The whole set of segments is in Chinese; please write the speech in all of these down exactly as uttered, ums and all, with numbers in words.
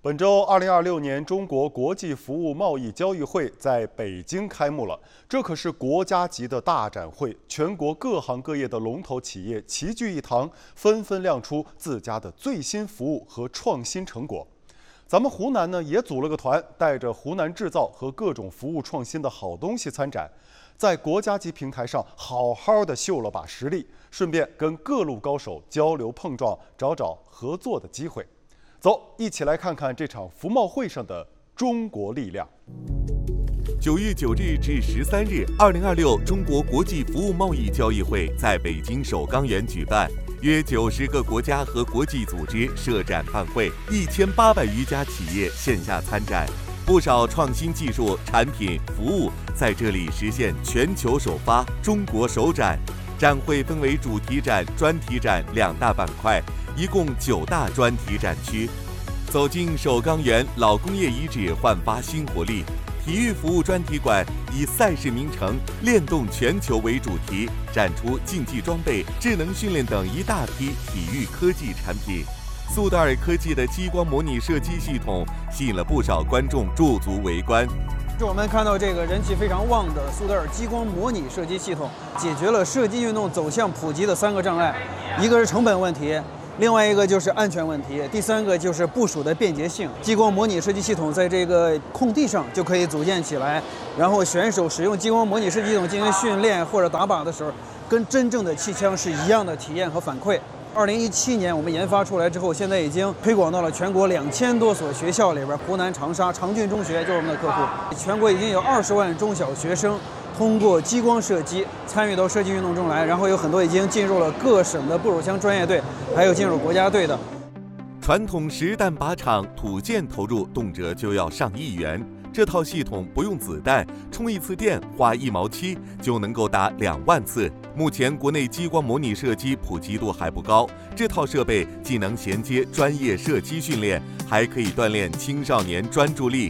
本周二零二六年中国国际服务贸易交易会在北京开幕了，这可是国家级的大展会，全国各行各业的龙头企业齐聚一堂，纷纷亮出自家的最新服务和创新成果。咱们湖南呢也组了个团，带着湖南制造和各种服务创新的好东西参展，在国家级平台上好好的秀了把实力，顺便跟各路高手交流碰撞，找找合作的机会。走，一起来看看这场服贸会上的中国力量。 九月九日至十三日，二零二六中国国际服务贸易交易会在北京首钢园举办，约九十个国家和国际组织设展办会，一千八百余家企业线下参展，不少创新技术、产品、服务在这里实现全球首发、中国首展。展会分为主题展、专题展两大板块，一共九大专题展区。走进首钢园老工业遗址，焕发新活力。体育服务专题馆以赛事名城练动全球为主题，展出竞技装备、智能训练等一大批体育科技产品。苏德尔科技的激光模拟射击系统吸引了不少观众驻足围观。 我们看到这个人气非常旺的苏德尔激光模拟射击系统，解决了射击运动走向普及的三个障碍，一个是成本问题，另外一个就是安全问题，第三个就是部署的便捷性。激光模拟射击系统在这个空地上就可以组建起来，然后选手使用激光模拟射击系统进行训练或者打靶的时候，跟真正的气枪是一样的体验和反馈。二零一七年我们研发出来之后，现在已经推广到了全国两千多所学校里边。湖南长沙长郡中学就是我们的客户，全国已经有二十万中小学生通过激光射击参与到射击运动中来，然后有很多已经进入了各省的步手枪专业队，还有进入国家队的。 传统实弹靶场土建投入动辄就要上亿元，这套系统不用子弹，充一次电花一毛七就能够打两万次。目前国内激光模拟射击普及度还不高，这套设备既能衔接专业射击训练，还可以锻炼青少年专注力。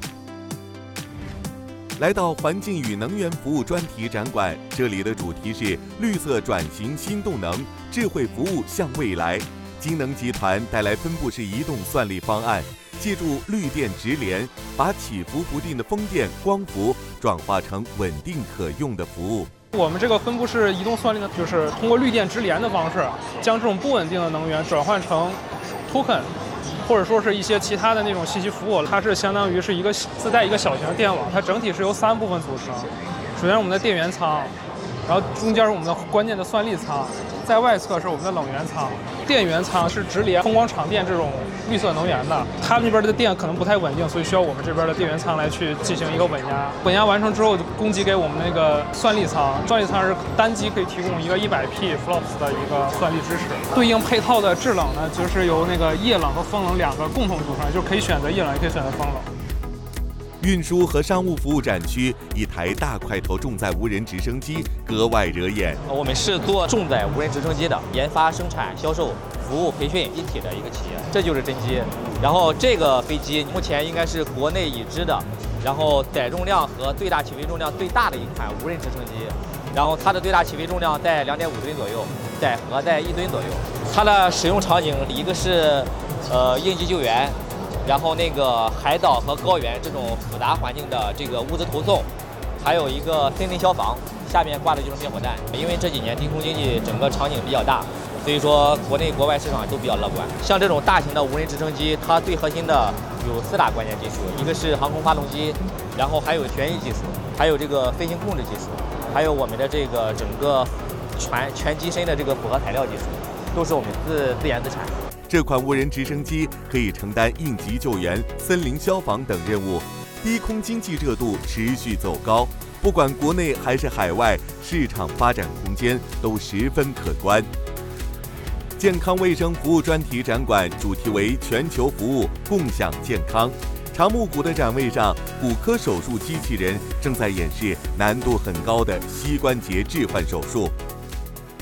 来到环境与能源服务专题展馆，这里的主题是绿色转型新动能，智慧服务向未来。金能集团带来分布式移动算力方案，借助绿电直联，把起伏不定的风电、光伏转化成稳定可用的服务。 我们这个分布式移动算力呢，就是通过绿电直联的方式，将这种不稳定的能源转换成 token， 或者说是一些其他的那种信息服务。它是相当于是一个自带一个小型的电网，它整体是由三部分组成。首先我们的电源仓，然后中间是我们的关键的算力仓，在外侧是我们的冷源仓。电源仓是直连风光场电这种绿色能源的，他们那边的电可能不太稳定，所以需要我们这边的电源仓来去进行一个稳压。稳压完成之后，供给给我们那个算力仓，算力仓是单机可以提供一个一百 P flops 的一个算力支持。对应配套的制冷呢，就是由那个液冷和风冷两个共同组成，就是可以选择液冷，也可以选择风冷。 运输和商务服务展区，一台大块头重载无人直升机格外惹眼。 我们是做重载无人直升机的，研发、生产、销售、服务、培训一体的一个企业，这就是真机。然后这个飞机目前应该是国内已知的，然后载重量和最大起飞重量最大的一款无人直升机。然后它的最大起飞重量在两点五吨左右，载荷在一吨左右。它的使用场景一个是呃应急救援。然后那个海岛和高原这种复杂环境的这个物资投送，还有一个森林消防，下面挂的就是灭火弹。因为这几年低空经济整个场景比较大，所以说国内国外市场都比较乐观。像这种大型的无人直升机，它最核心的有四大关键技术，一个是航空发动机，然后还有旋翼技术，还有这个飞行控制技术，还有我们的这个整个全全机身的这个复合材料技术，都是我们自自研自产。 这款无人直升机可以承担应急救援、森林消防等任务，低空经济热度持续走高，不管国内还是海外，市场发展空间都十分可观。健康卫生服务专题展馆主题为全球服务，共享健康。长木谷的展位上，骨科手术机器人正在演示难度很高的膝关节置换手术。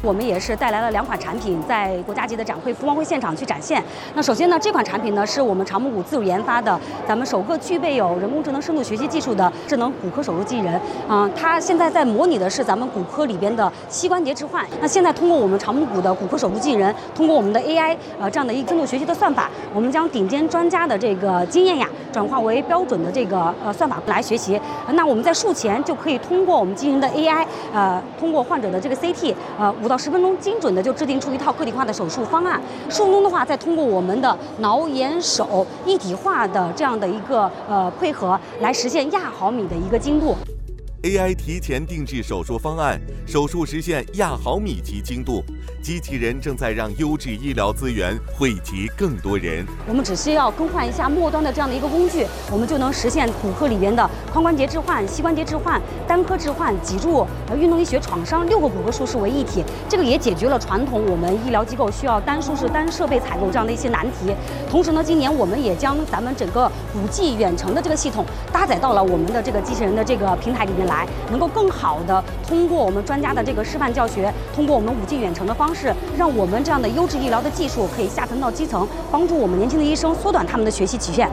我们也是带来了两款产品，在国家级的展会服贸会现场去展现。那首先呢，这款产品呢是我们长木谷自主研发的，咱们首个具备有人工智能深度学习技术的智能骨科手术机器人。嗯、呃，它现在在模拟的是咱们骨科里边的膝关节置换。那现在通过我们长木谷的骨科手术机器人，通过我们的 A I 呃这样的一个深度学习的算法，我们将顶尖专家的这个经验呀转化为标准的这个呃算法来学习。那我们在术前就可以通过我们机器人的 A I， 呃，通过患者的这个 C T， 呃，五到十分钟精准的就制定出一套个体化的手术方案。术中的话，再通过我们的脑眼手一体化的这样的一个呃配合，来实现亚毫米的一个精度。 A I 提前定制手术方案，手术实现亚毫米级精度。机器人正在让优质医疗资源惠及更多人。 我们只需要更换一下末端的这样的一个工具，我们就能实现骨科里边的髋关节置换、膝关节置换、单科置换、脊柱、呃运动医学创伤六个骨科术式为一体。这个也解决了传统我们医疗机构需要单术式、单设备采购这样的一些难题。同时呢，今年我们也将咱们整个五 G 远程的这个系统搭载到了我们的这个机器人的这个平台里面来，能够更好的通过我们专家的这个示范教学，通过我们五 G 远程的方式，让我们这样的优质医疗的技术可以下沉到基层，帮助我们年轻的医生缩短他们的学习期限。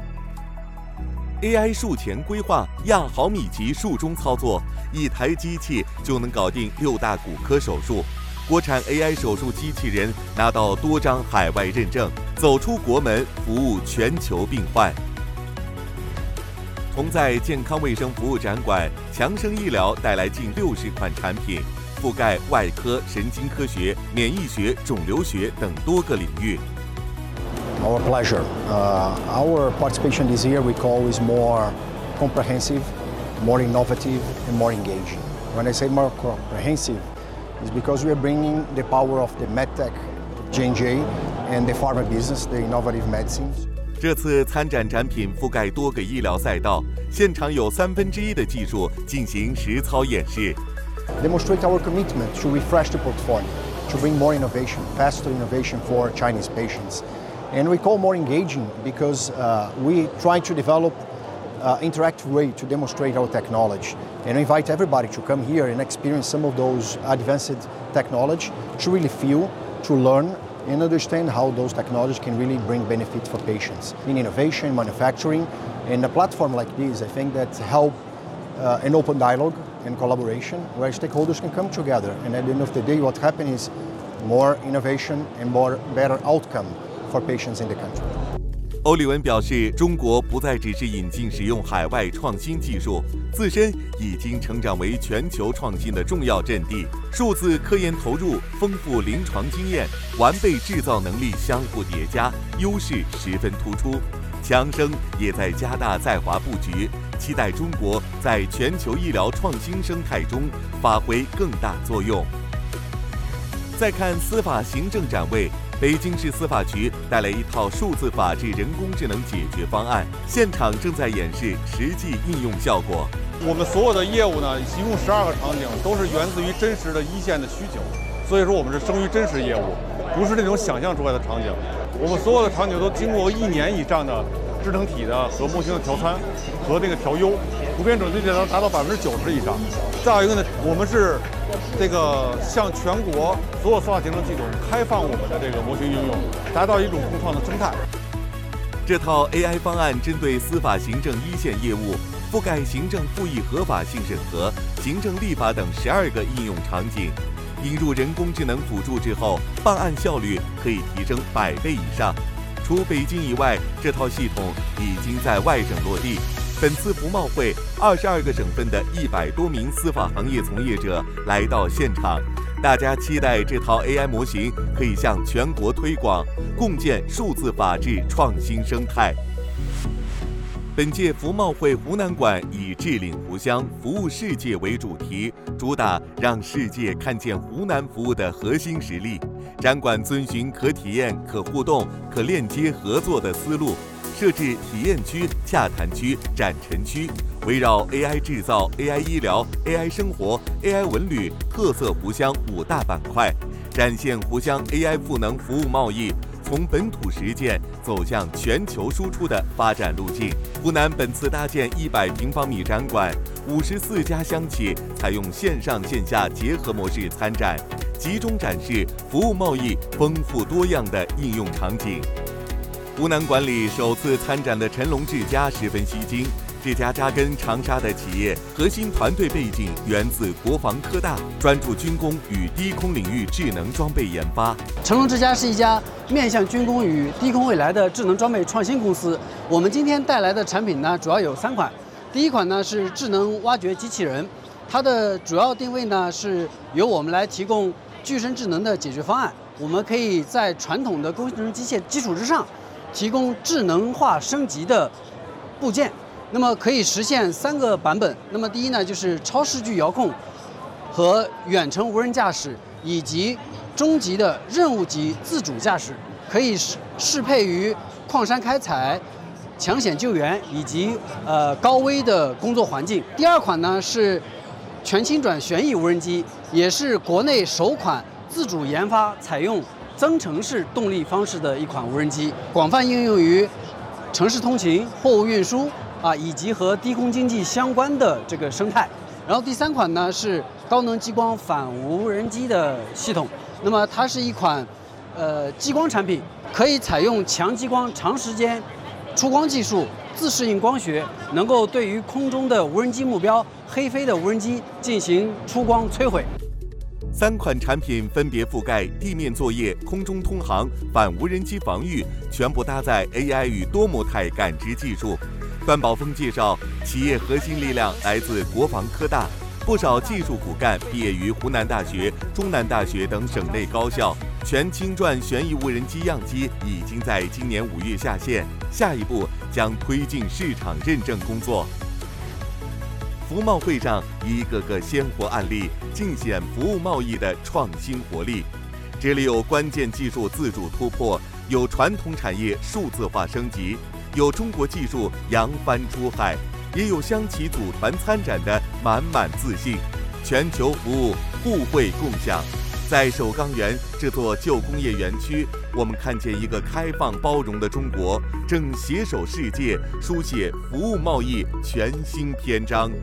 A I 术前规划、亚毫米级术中操作，一台机器就能搞定六大骨科手术。国产 A I 手术机器人拿到多张海外认证，走出国门，服务全球病患。同在健康卫生服务展馆，强生医疗带来近六十款产品，覆盖外科、神经科学、免疫学、肿瘤学等多个领域。 Our pleasure. Uh, our participation this year we call is more comprehensive, more innovative, and more engaging. When I say more comprehensive, it's because we are bringing the power of the medtech, J and J, and the pharma business, the innovative medicines. 这次参展展品覆盖多个医疗赛道，现场有三分之一的技术进行实操演示。 Demonstrate our commitment to refresh the portfolio, to bring more innovation, faster innovation for Chinese patients. And we call more engaging because uh, we try to develop uh, interactive way to demonstrate our technology and invite everybody to come here and experience some of those advanced technology to really feel, to learn and understand how those technologies can really bring benefit for patients in innovation, manufacturing, and a platform like this, I think that help uh, an open dialogue and collaboration where stakeholders can come together. And at the end of the day, what happens is more innovation and more better outcome for patients in the country. 欧利文表示，中国不再只是引进使用海外创新技术，自身已经成长为全球创新的重要阵地。数字科研投入、丰富临床经验、完备制造能力相互叠加，优势十分突出。强生也在加大在华布局，期待中国在全球医疗创新生态中发挥更大作用。再看司法行政展位，北京市司法局带来一套数字法治人工智能解决方案，现场正在演示实际应用效果。 我们所有的业务呢，一共十二个场景，都是源自于真实的一线的需求，所以说我们是生于真实业务，不是那种想象出来的场景。我们所有的场景都经过一年以上的智能体的和模型的调参和那个调优，图片准确率能达到百分之九十以上。再有一个呢，我们是这个向全国所有司法行政系统开放我们的这个模型应用，达到一种共创的生态。 这套 A I 方案针对司法行政一线业务，覆盖行政复议合法性审核、行政立法等十二个应用场景。引入人工智能辅助之后，办案效率可以提升百倍以上。除北京以外，这套系统已经在外省落地。本次服贸会，二十二个省份的一百多名司法行业从业者来到现场，大家期待这套 A I 模型可以向全国推广，共建数字法治创新生态。本届服贸会湖南馆以治领湖湘，服务世界为主题，主打让世界看见湖南服务的核心实力。展馆遵循可体验、可互动、可链接合作的思路，设置体验区、洽谈区、展陈区，围绕 A I 制造、A I 医疗、A I 生活、A I 文旅、特色湖湘五大板块，展现湖湘 A I 赋能服务贸易从本土实践走向全球输出的发展路径。湖南本次搭建一百平方米展馆，五十四家乡企采用线上线下结合模式参展， 集中展示服务贸易丰富多样的应用场景。湖南馆里首次参展的陈龙智家十分吸睛。这家扎根长沙的企业，核心团队背景源自国防科大，专注军工与低空领域智能装备研发。 成龙之家是一家面向军工与低空未来的智能装备创新公司。我们今天带来的产品呢，主要有三款。第一款呢是智能挖掘机器人，它的主要定位呢是由我们来提供具身智能的解决方案。我们可以在传统的工程机械基础之上，提供智能化升级的部件。那么可以实现三个版本。那么第一呢，就是超视距遥控和远程无人驾驶，以及中级的任务级自主驾驶，可以适适配于矿山开采、抢险救援以及呃高危的工作环境。第二款呢是全轻转旋翼无人机，也是国内首款自主研发采用增程式动力方式的一款无人机，广泛应用于城市通勤、货物运输。啊，以及和低空经济相关的这个生态。然后第三款呢是高能激光反无人机的系统。那么它是一款呃激光产品，可以采用强激光长时间出光技术，自适应光学，能够对于空中的无人机目标、黑飞的无人机进行出光摧毁。 三款产品分别覆盖地面作业、空中通航、反无人机防御，全部搭载 A I 与多模态感知技术。段宝峰介绍，企业核心力量来自国防科大，不少技术骨干毕业于湖南大学、中南大学等省内高校。全轻转旋翼无人机样机已经在今年五月下线，下一步将推进市场认证工作。服贸会上，一个个鲜活案例尽显服务贸易的创新活力。这里有关键技术自主突破，有传统产业数字化升级。有中国技术扬帆出海，也有乡企组团参展的满满自信。全球服务，互惠共享。在首钢园这座旧工业园区，我们看见一个开放包容的中国正携手世界，书写服务贸易全新篇章。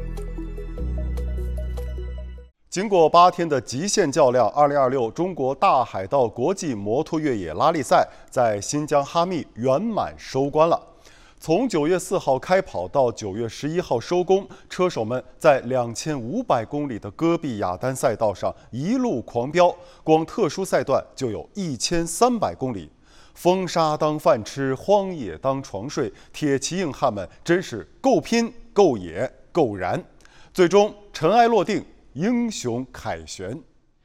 经过八天的极限较量，二零二六中国大海盗国际摩托越野拉力赛在新疆哈密圆满收官了。从九月四号开跑到九月十一号收工，车手们在两千五百公里的戈壁雅丹赛道上一路狂飙，光特殊赛段就有一千三百公里。风沙当饭吃，荒野当床睡，铁骑硬汉们真是够拼、够野、够燃。最终尘埃落定，英雄凯旋。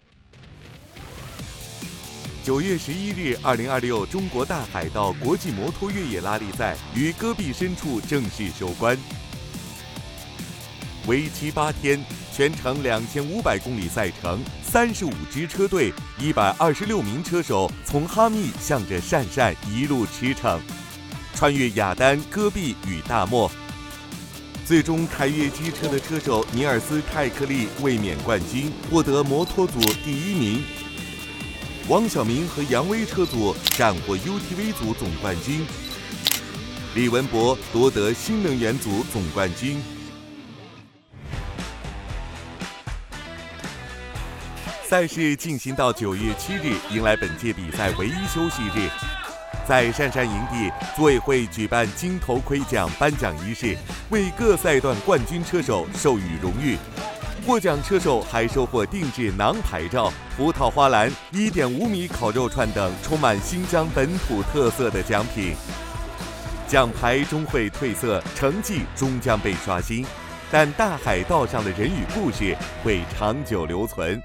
九月十一日，二零二六中国大海盗国际摩托越野拉力赛于戈壁深处正式收官。为期八天，全程两千五百公里赛程，三十五支车队，一百二十六名车手从哈密向着鄯善一路驰骋，穿越雅丹、戈壁与大漠。最终，凯越机车的车手尼尔斯·泰克利卫冕冠军，获得摩托组第一名。王晓明和杨威车组斩获 U T V 组总冠军，李文博夺得新能源组总冠军。赛事进行到九月七日，迎来本届比赛唯一休息日。在鄯善营地，组委会举办金头盔奖颁奖仪式，为各赛段冠军车手授予荣誉。获奖车手还收获定制囊牌照、葡萄花篮、一点五米烤肉串等充满新疆本土特色的奖品。奖牌终会褪色，成绩终将被刷新，但大海道上的人与故事会长久留存。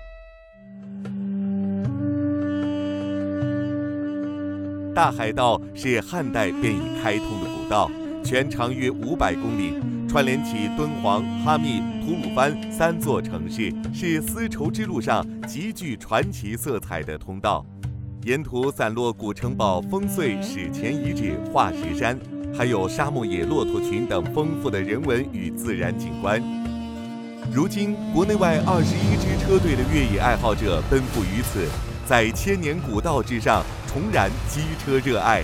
大海道是汉代便已开通的古道，全长约五百公里，串联起敦煌、哈密、吐鲁番三座城市，是丝绸之路上极具传奇色彩的通道。沿途散落古城堡、烽燧史前遗址、化石山，还有沙漠野骆驼群等丰富的人文与自然景观。如今，国内外二十一支车队的越野爱好者奔赴于此，在千年古道之上重燃机车热爱。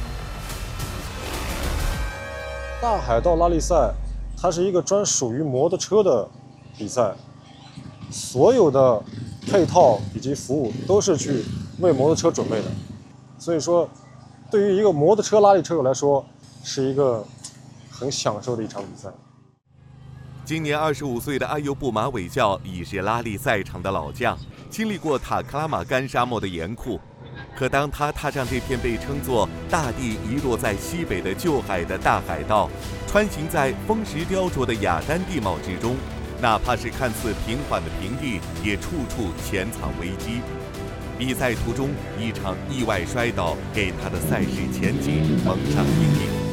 大海盗拉力赛，它是一个专属于摩托车的比赛，所有的配套以及服务都是去为摩托车准备的。所以说，对于一个摩托车拉力车手来说，是一个很享受的一场比赛。 今年二十五岁的阿尤布马韦教已是拉力赛场的老将，经历过塔克拉玛干沙漠的严酷。可当他踏上这片被称作大地遗落在西北的旧海的大海道，穿行在风蚀雕琢的雅丹地貌之中，哪怕是看似平缓的平地，也处处潜藏危机。比赛途中，一场意外摔倒给他的赛事前景蒙上阴影。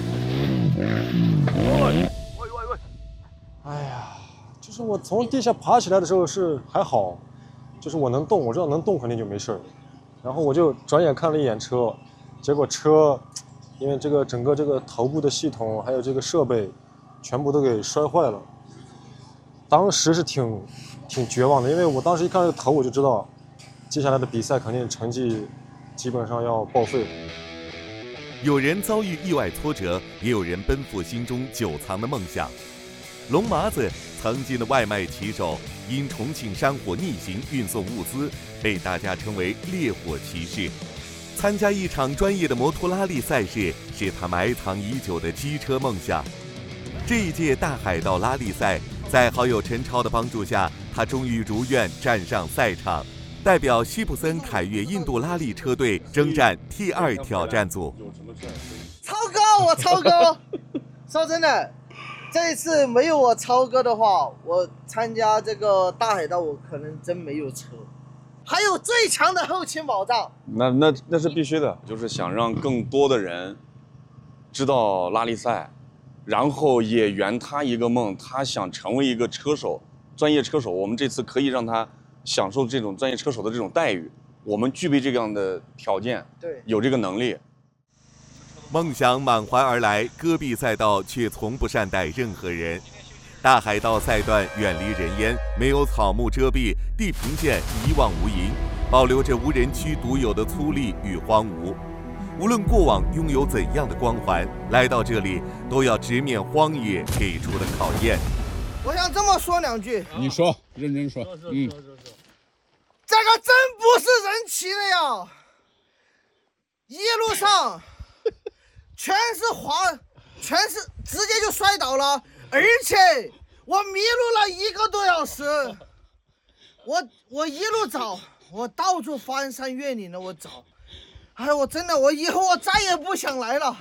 哎呀，就是我从地下爬起来的时候是还好，就是我能动，我知道能动肯定就没事儿。然后我就转眼看了一眼车，结果车因为这个整个这个头部的系统还有这个设备全部都给摔坏了。当时是挺挺绝望的，因为我当时一看这个头我就知道接下来的比赛肯定成绩基本上要报废了。 有人遭遇意外挫折，也有人奔赴心中久藏的梦想。龙麻子曾经的外卖骑手，因重庆山火逆行运送物资，被大家称为烈火骑士。参加一场专业的摩托拉力赛事，是他埋藏已久的机车梦想。这一届大海道拉力赛，在好友陈超的帮助下，他终于如愿站上赛场，代表西普森凯越印度拉力车队征战 T 二挑战组。 超哥，我超哥，说真的，这一次没有我超哥的话，我参加这个大海道，我可能真没有车。还有最强的后勤保障， 那那那是必须的，就是想让更多的人知道拉力赛，然后也圆他一个梦，他想成为一个车手，专业车手。我们这次可以让他享受这种专业车手的这种待遇，我们具备这样的条件， 对， 有这个能力。 梦想满怀而来，戈壁赛道却从不善待任何人。大海道赛段远离人烟，没有草木遮蔽，地平线一望无垠，保留着无人区独有的粗粝与荒芜。无论过往拥有怎样的光环，来到这里都要直面荒野给出的考验。 我想这么说两句。 你说，认真说。嗯， 这个真不是人骑的呀！一路上全是滑，全是直接就摔倒了，而且我迷路了一个多小时。我我一路找，我到处翻山越岭的我找。哎，我真的，我以后我再也不想来了。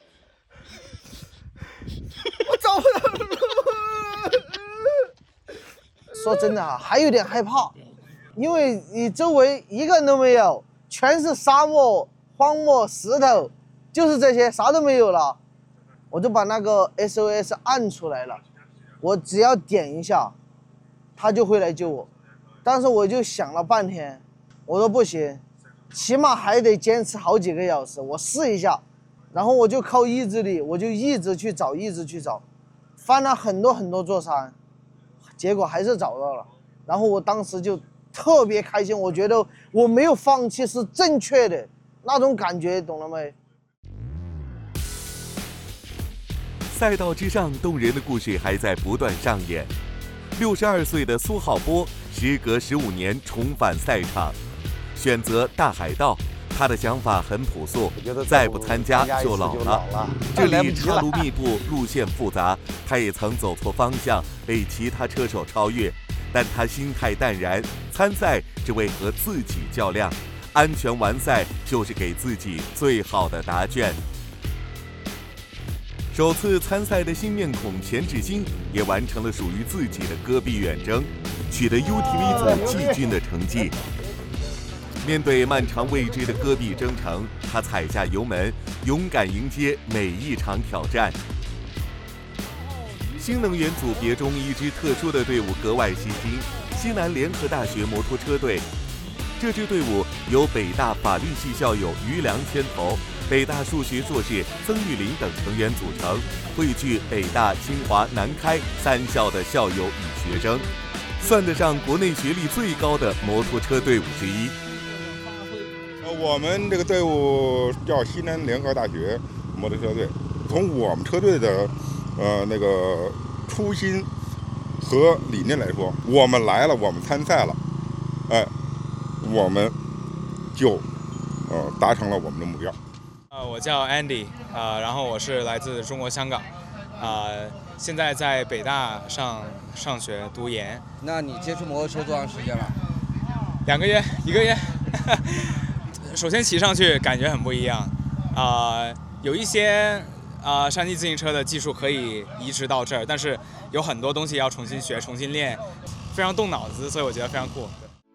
我找不到路。说真的啊，还有点害怕，因为你周围一个人都没有，全是沙漠、荒漠、石头，就是这些，啥都没有了。我就把那个 S O S 按出来了，我只要点一下，他就会来救我。但是我就想了半天，我说不行。起码还得坚持好几个小时，我试一下，然后我就靠意志力，我就一直去找，一直去找，翻了很多很多座山，结果还是找到了。然后我当时就特别开心，我觉得我没有放弃是正确的，那种感觉，懂了没？ 赛道之上，动人的故事还在不断上演。六十二岁的苏浩波，时隔十五年重返赛场。选择大海道，他的想法很朴素，再不参加就老了。这里岔路密布，路线复杂，他也曾走错方向，被其他车手超越，但他心态淡然，参赛只为和自己较量，安全完赛就是给自己最好的答卷。首次参赛的新面孔钱志新也完成了属于自己的戈壁远征，取得 U T V 组季军的成绩。面对漫长未知的戈壁征程，他踩下油门，勇敢迎接每一场挑战。新能源组别中一支特殊的队伍格外吸睛——西南联合大学摩托车队。这支队伍由北大法律系校友于良牵头，北大数学硕士曾玉林等成员组成，汇聚北大、清华、南开三校的校友与学生，算得上国内学历最高的摩托车队伍之一。 我们这个队伍叫西南联合大学摩托车队。从我们车队的呃那个初心和理念来说，我们来了，我们参赛了， 我们就呃达成了我们的目标。 呃，我叫 Andy， 呃，然后我是来自中国香港，呃，现在在北大上上学读研。 那你接触摩托车多长时间了？ 两个月，一个月。首先骑上去感觉很不一样，啊、呃，有一些啊、呃、山地自行车的技术可以移植到这儿，但是有很多东西要重新学、重新练，非常动脑子，所以我觉得非常酷。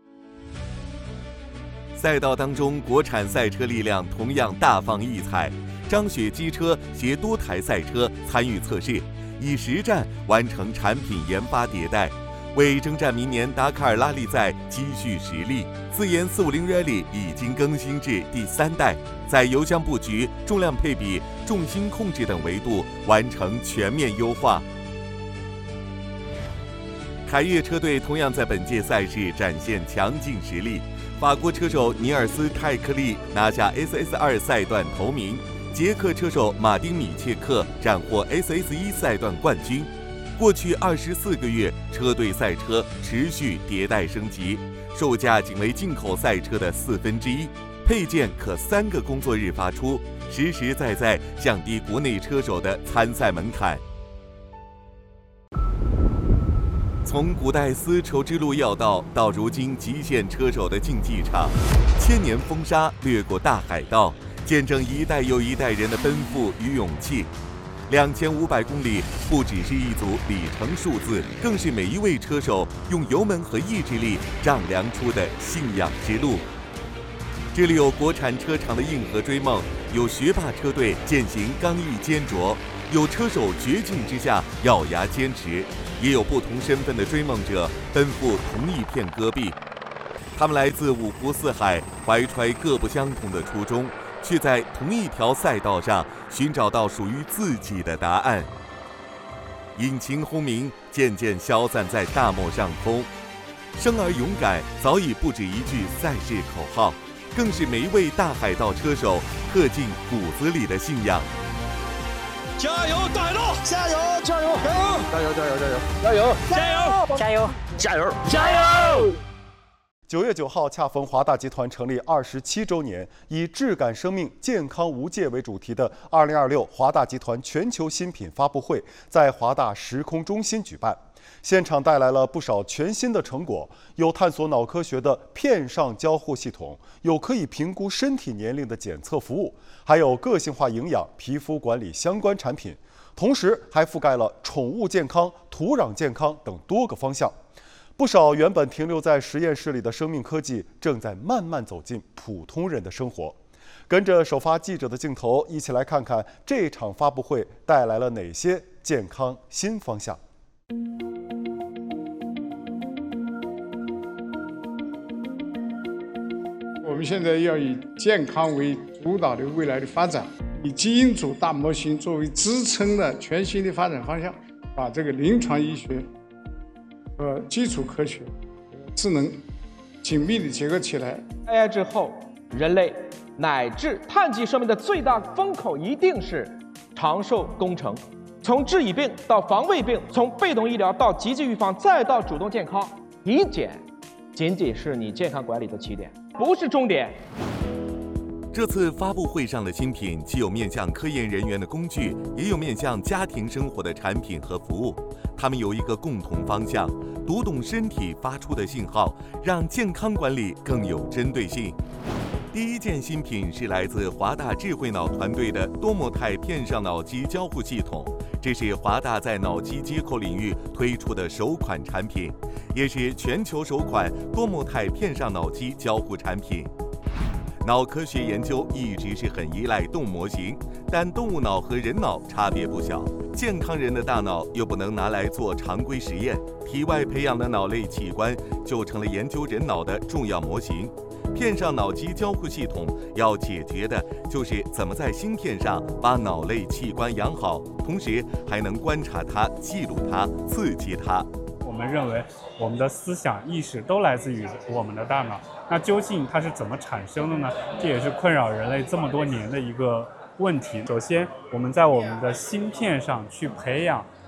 赛道当中，国产赛车力量同样大放异彩。张雪机车携多台赛车参与测试，以实战完成产品研发迭代，为征战明年达喀尔拉力赛积蓄实力。自研四五零 Rally 已经更新至第三代，在油箱布局、重量配比、重心控制等维度完成全面优化。凯越车队同样在本届赛事展现强劲实力。法国车手尼尔斯·泰克利拿下 S S 二 赛段头名，捷克车手马丁·米切克斩获 S S 一 赛段冠军。过去二十四个月，车队赛车持续迭代升级，售价仅为进口赛车的四分之一，配件可三个工作日发出，实实在在降低国内车手的参赛门槛。从古代丝绸之路要道到如今极限车手的竞技场，千年风沙掠过大海道，见证一代又一代人的奔赴与勇气。两千五百公里不只是一组里程数字，更是每一位车手用油门和意志力丈量出的信仰之路。这里有国产车厂的硬核追梦，有学霸车队践行刚毅坚卓，有车手绝境之下咬牙坚持，也有不同身份的追梦者奔赴同一片戈壁。他们来自五湖四海，怀揣各不相同的初衷，却在同一条赛道上寻找到属于自己的答案。引擎轰鸣渐渐消散在大漠上空，生而勇敢早已不止一句赛事口号，更是每一位大海盗车手刻进骨子里的信仰。 加油，大海盗！ 加油，加油， 加油！ 加油，加油，加油， 加油！ 加油， 加油！加油！ 加油！ 九月九号，恰逢华大集团成立二十七周年，以“质感生命，健康无界”为主题的二零二六华大集团全球新品发布会在华大时空中心举办。现场带来了不少全新的成果，有探索脑科学的片上交互系统，有可以评估身体年龄的检测服务，还有个性化营养、皮肤管理相关产品，同时还覆盖了宠物健康、土壤健康等多个方向。不少原本停留在实验室里的生命科技，正在慢慢走进普通人的生活。跟着首发记者的镜头，一起来看看这场发布会带来了哪些健康新方向。 我们现在要以健康为主导的未来的发展，以基因组大模型作为支撑的全新的发展方向，把这个临床医学和基础科学、智能紧密地结合起来。 A I 之后，人类乃至碳基生命的最大风口一定是长寿工程。从治已病到防未病，从被动医疗到积极预防，再到主动健康，体检仅仅是你健康管理的起点，不是终点。 这次发布会上的新品，既有面向科研人员的工具，也有面向家庭生活的产品和服务。它们有一个共同方向：读懂身体发出的信号，让健康管理更有针对性。第一件新品是来自华大智慧脑团队的多模态片上脑机交互系统，这是华大在脑机接口领域推出的首款产品，也是全球首款多模态片上脑机交互产品。脑科学研究一直是很依赖动模型，但动物脑和人脑差别不小，健康人的大脑又不能拿来做常规实验，体外培养的脑类器官就成了研究人脑的重要模型。片上脑机交互系统要解决的就是怎么在芯片上把脑类器官养好，同时还能观察它、记录它、刺激它。 我们认为我们的思想意识都来自于我们的大脑，那究竟它是怎么产生的呢？这也是困扰人类这么多年的一个问题。首先，我们在我们的芯片上去培养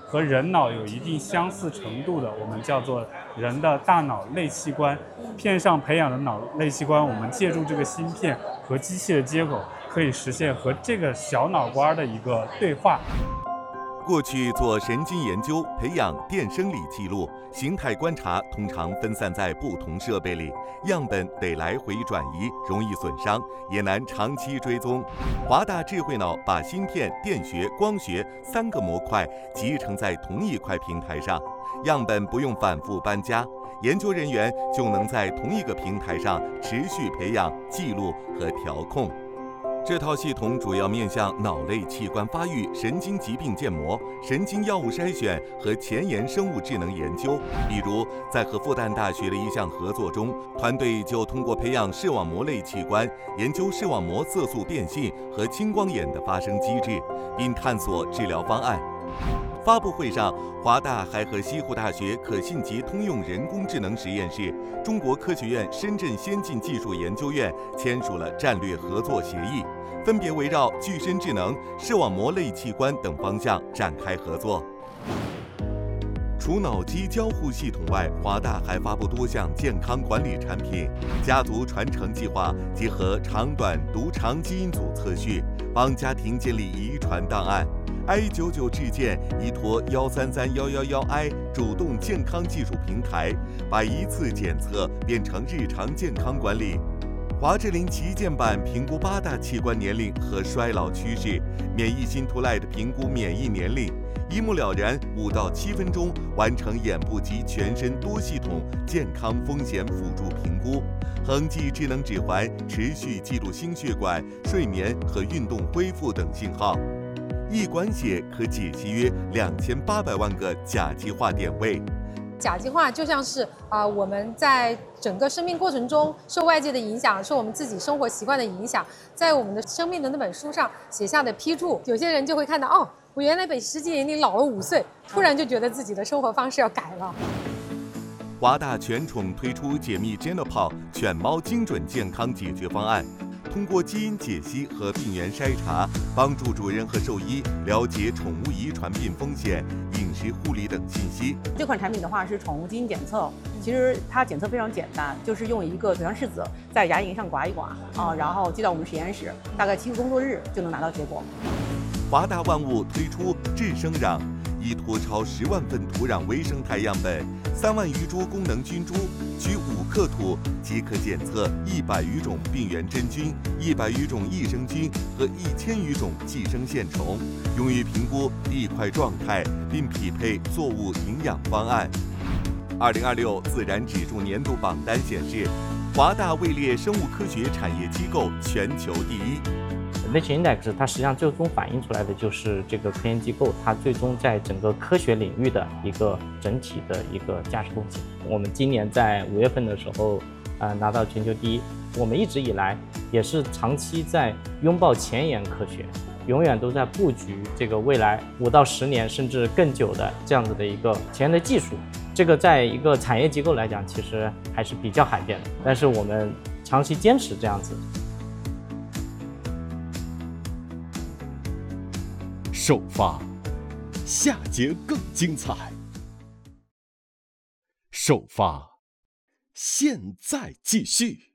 和人脑有一定相似程度的，我们叫做人的大脑类器官。片上培养的脑类器官，我们借助这个芯片和机器的接口，可以实现和这个小脑瓜的一个对话。 过去做神经研究、培养电生理记录、形态观察，通常分散在不同设备里，样本得来回转移，容易损伤，也难长期追踪。华大智慧脑把芯片、电学、光学三个模块集成在同一块平台上，样本不用反复搬家，研究人员就能在同一个平台上持续培养、记录和调控。这套系统主要面向脑类器官发育、神经疾病建模、神经药物筛选和前沿生物智能研究。比如，在和复旦大学的一项合作中，团队就通过培养视网膜类器官，研究视网膜色素变性和青光眼的发生机制，并探索治疗方案。发布会上，华大还和西湖大学可信级通用人工智能实验室、中国科学院深圳先进技术研究院签署了战略合作协议，分别围绕具身智能、视网膜类器官等方向展开合作。除脑机交互系统外，华大还发布多项健康管理产品。家族传承计划结合长短读长基因组测序，帮家庭建立遗传档案。i 九九智健依托幺三三幺幺幺 i 主动健康技术平台，把一次检测变成日常健康管理。华智灵旗舰版评估八大器官年龄和衰老趋势，免疫心图 Lite 评估免疫年龄，一目了然，五到七分钟完成眼部及全身多系统健康风险辅助评估。恒记智能指环持续记录心血管、睡眠和运动恢复等信号。一管血可解析约两千八百万个甲基化点位。 甲基化就像是啊、呃，我们在整个生命过程中受外界的影响，受我们自己生活习惯的影响，在我们的生命的那本书上写下的批注，有些人就会看到，哦，我原来比实际年龄老了五岁，突然就觉得自己的生活方式要改了。 华大犬宠推出解密 Genopal 犬猫精准健康解决方案。通过基因解析和病原筛查，帮助主人和兽医了解宠物遗传病风险、饮食护理等信息。 这款产品的话是宠物基因检测，其实它检测非常简单，就是用一个嘴上拭子在牙龈上刮一刮啊，然后寄到我们实验室，大概七个工作日就能拿到结果。 华大万物推出智生壤，依托超十万份土壤微生态样本、三万余株功能菌株，取五克土即可检测一百余种病原真菌、一百余种益生菌和一千余种寄生线虫，用于评估地块状态，并匹配作物营养方案。二零二六自然指数年度榜单显示，华大位列生物科学产业机构全球第一。 Nature Index 它实际上最终反映出来的就是这个科研机构它最终在整个科学领域的一个整体的一个价值贡献。我们今年在五月份的时候，呃，拿到全球第一。我们一直以来也是长期在拥抱前沿科学，永远都在布局这个未来五到十年甚至更久的这样子的一个前沿的技术。这个在一个产业机构来讲，其实还是比较罕见的，但是我们长期坚持这样子。 首发，下节更精彩。首发，现在继续。